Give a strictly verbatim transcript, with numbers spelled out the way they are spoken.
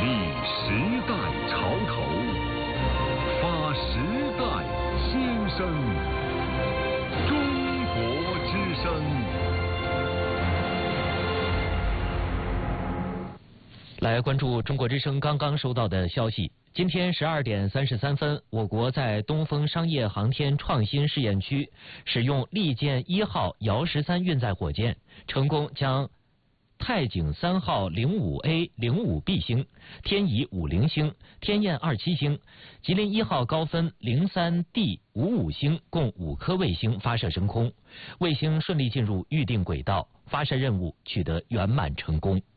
立时代潮头，发时代新声。中国之声。 来关注中国之声刚刚收到的消息。今天十二点三十三分，我国在东风商业航天创新试验区使用利剑一号遥十三运载火箭，成功将太井三号零五 A 零五 B 星、天乙五零星、天雁二七星、吉林一号高分零三 D 五五星共五颗卫星发射升空，卫星顺利进入预定轨道，发射任务取得圆满成功。